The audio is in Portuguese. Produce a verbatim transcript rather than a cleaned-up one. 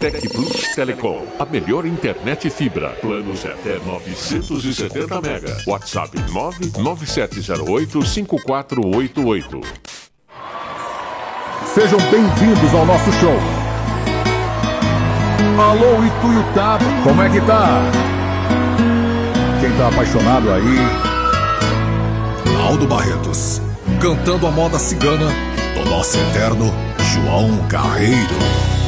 Tec Plus Telecom, a melhor internet fibra. Planos até novecentos e setenta mega. WhatsApp nove nove sete zero oito cinco quatro oito oito. Sejam bem-vindos ao nosso show. Alô, Ituiutá, como é que tá? Quem tá apaixonado aí? Aldo Barretos, cantando a moda cigana do nosso eterno João Carreiro.